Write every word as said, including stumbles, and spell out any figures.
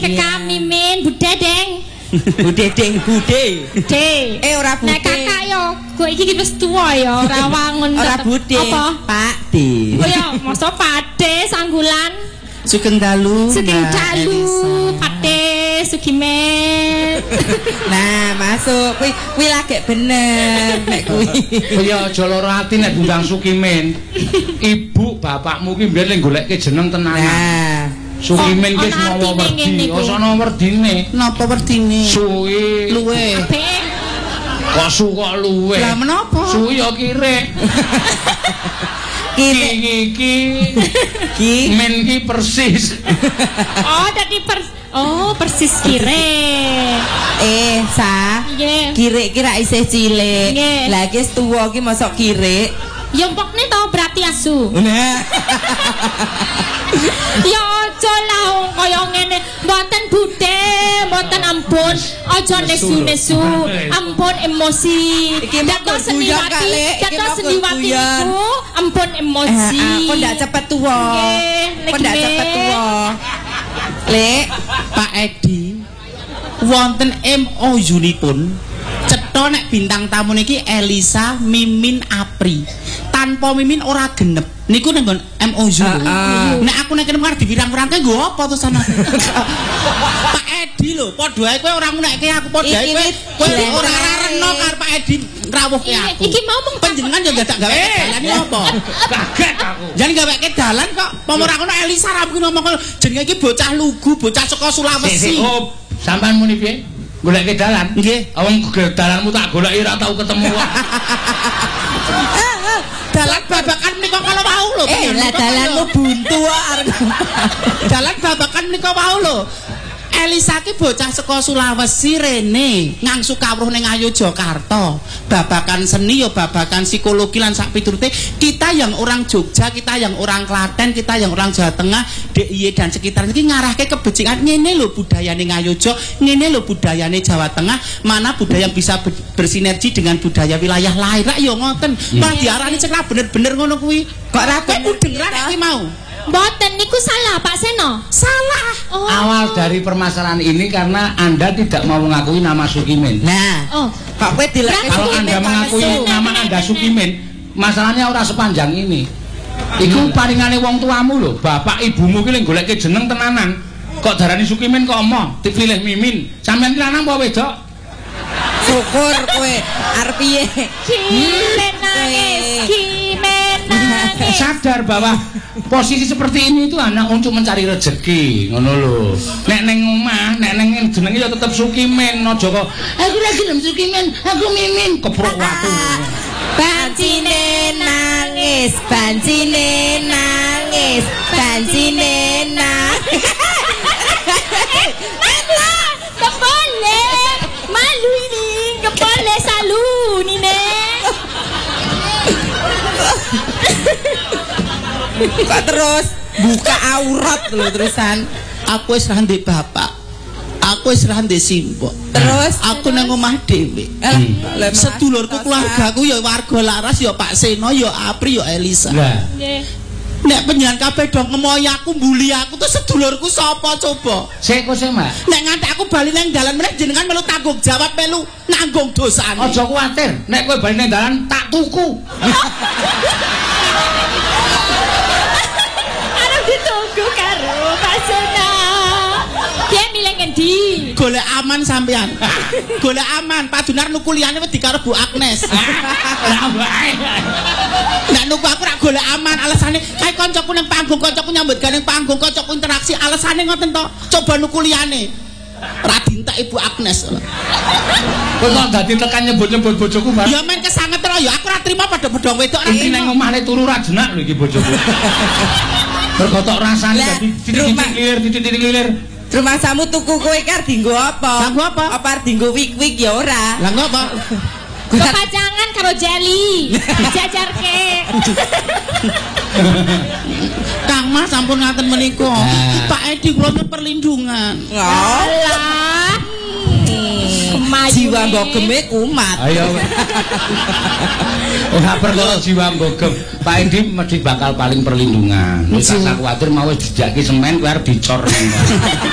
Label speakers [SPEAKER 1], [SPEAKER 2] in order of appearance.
[SPEAKER 1] Kakak Mimin, Bude Deng.
[SPEAKER 2] Bude Deng, Bude.
[SPEAKER 1] Bude.
[SPEAKER 2] Eh ora Bude.
[SPEAKER 1] Nek kakak yo, gue iki wis tuwa ya, ora wangun.
[SPEAKER 2] Ora Bude.
[SPEAKER 1] Apa?
[SPEAKER 2] Pak De.
[SPEAKER 1] Oh ya, masa Pak De Sanggulan.
[SPEAKER 2] Sugeng dalu.
[SPEAKER 1] Sugeng dalu, Pak De, Sugimen.
[SPEAKER 2] Nah, masuk. Kuwi kuwi lagi bener nek kuwi.
[SPEAKER 3] Kaya aja lara ati nek Bundang Sukimen. Ibu bapakmu ki mbiyen goleke jeneng tenanan.
[SPEAKER 2] Nah,
[SPEAKER 3] Sukimen ki semua werdi, ora ana werdine.
[SPEAKER 2] Napa werdine?
[SPEAKER 3] Suwi.
[SPEAKER 2] Luwe.
[SPEAKER 3] Kok su kok luwe?
[SPEAKER 2] Lah menapa?
[SPEAKER 3] Suwi ya kirik.
[SPEAKER 2] Kirik
[SPEAKER 3] iki
[SPEAKER 2] ki
[SPEAKER 3] men ki persis.
[SPEAKER 1] Oh, dadi per Oh, persis kirik.
[SPEAKER 2] Eh, Sa.
[SPEAKER 1] Nggih.
[SPEAKER 2] Kirik ki ra isih cilik.
[SPEAKER 1] Nggih.
[SPEAKER 2] Lah iki tuwa ki mosok kirik.
[SPEAKER 1] Ya empokne to berarti asu.
[SPEAKER 2] Nah.
[SPEAKER 1] Ya aja lah kaya ngene. Mboten Bude, mboten ampun. Aja nesu-nesu. Ampun emosi. Dados seniwati, dados seniwati niku ampun emosi.
[SPEAKER 2] Kok ndak cepet tuwa. Kok ndak cepet tuwa. Lek Pak Edi wonten M O U-nipun cetha nek bintang tamu niki Elisa Mimin Apri. Tanpa Mimin ora genep. Niku nek M O U. Nek aku nek kene arep diwirang-wirangke nggo apa to sana? Pak Edi lho, padha ae kowe ora ngunekke aku padha ae kowe kowe ora reno karo Pak Edi ngrawuhke aku.
[SPEAKER 1] Iki mau mung
[SPEAKER 2] panjenengan yo dadak gawe dalan apa?
[SPEAKER 3] Kaget aku.
[SPEAKER 2] Jan gaweke dalan kok pomora ngono Elisa ra mungkin ngomong jenenge iki bocah lugu, bocah saka Sulawesi.
[SPEAKER 3] Oh, sampean muni piye? Goleke dalan.
[SPEAKER 2] Nggih.
[SPEAKER 3] Wong dalanmu tak goleki ora tau ketemu.
[SPEAKER 2] Dalan babakan menika kala wau lho.
[SPEAKER 1] Eh, lah dalanmu buntu kok arep.
[SPEAKER 2] Dalan babakan menika wau lho. Elisa ki bocah saka Sulawesi rene ngangsu kawruh ning Ayo Jakarta. Babakan seni ya babakan psikologi lan sak piturute. Kita yang orang Jogja, kita yang orang Klaten, kita yang orang Jawa Tengah, D I Y dan sekitar iki ngarahke kebejikan ngene lho budayane Ngayojo, ngene lho budayane Jawa Tengah, mana budaya yang bisa bersinergi dengan budaya wilayah lain. Rak ya ngoten. Malah diarani cek bener-bener ngono kuwi. Kok ra kok udengan iki mau.
[SPEAKER 1] Mboten niku salah Pak Seno.
[SPEAKER 2] Salah.
[SPEAKER 1] Oh.
[SPEAKER 3] Awal dari permasalahan ini karena Anda tidak mau mengakui nama Sukimen.
[SPEAKER 2] Nah,
[SPEAKER 1] oh,
[SPEAKER 2] Pak kowe dilek
[SPEAKER 3] kalau Anda mengakui nama Anda Sukimen, masalahnya ora sepanjang ini. Iku paringane wong tuamu lho, bapak ibumu ki lek goleke jeneng tenanan. Kok darani Sukimen kok emoh, dipilih Mimin. Sampeyan ki lanang apa wedok?
[SPEAKER 2] Syukur kowe arep piye?
[SPEAKER 1] Kimen nangis, kimen nangis.
[SPEAKER 3] Sadar bahwa posisi seperti ini itu anak untuk mencari rezeki, ngono lho. Nek neng omah, nek neng jenenge ya tetep Sukimen, aja kok aku lagi gelem Sukimen, aku Mimin keprok watu.
[SPEAKER 2] Bancine nangis, bancine nangis, bancine nangis.
[SPEAKER 1] Lah, kepole. Malu ini, kepole salu ni nek.
[SPEAKER 2] Kok terus buka aurat lho terusan. Aku wis ra ndek bapak. Aku wis ra ndek simbok. Terus aku nang omah dhewe. Sedulurku keluargaku ya warga laras ya Pak Seno ya Apri ya Elisa.
[SPEAKER 3] Lah.
[SPEAKER 1] Nggih.
[SPEAKER 2] Nek penjenengan kabeh dong ngemoyi aku mbuli aku tuh sedulurku sapa coba?
[SPEAKER 3] Sik kok sik, Mbak.
[SPEAKER 2] Nek nganti aku bali nang dalan meneh jenengan melu tanggung jawab melu nanggung dosane.
[SPEAKER 3] Aja kuwatir, nek kowe bali nang dalan tak tuku.
[SPEAKER 1] Arep ditunggu karo Pak Seno. Dia milih ngendi?
[SPEAKER 2] Golek aman sampean. Golek aman, Pak Dunar nuku liyane wedi karo Bu Agnes.
[SPEAKER 3] Lah wae.
[SPEAKER 2] Nek nuku aku rak golek aman, alasane kae kancaku ning panggung, kancaku nyambut gawe ning panggung, kancaku interaksi, alasane ngoten to. Coba nuku liyane. Ra dintek Ibu Agnes.
[SPEAKER 3] Kowe kok dadi tekan nyebut-nyebut bojoku, Mbak?
[SPEAKER 2] Ya men kesanget to ya, aku ora trima padha-padha wedok ra
[SPEAKER 3] Iki nang omahne turu ra jenak lho iki bojoku. Berkotok rasane dadi titik-titik titik-titik lilir.
[SPEAKER 4] Rumah samu tuku kowe iki arep dienggo apa?
[SPEAKER 2] Kanggo apa?
[SPEAKER 4] Apa arep dienggo wig-wig ya ora?
[SPEAKER 2] Lah ngopo?
[SPEAKER 1] Kepacangan karo jeli. Jajarke.
[SPEAKER 2] Kang Mas sampun ngaten menika. Pak Edi kula nyuwun perlindungan.
[SPEAKER 1] Alah.
[SPEAKER 4] Jiwa mbogeme kumat.
[SPEAKER 3] Ayo. Ora perlu jiwa mbogem. Pak Edi mesti bakal paling perlindungan. Wis sak kuwatir mau wis dijaki semen kowe arep dicor.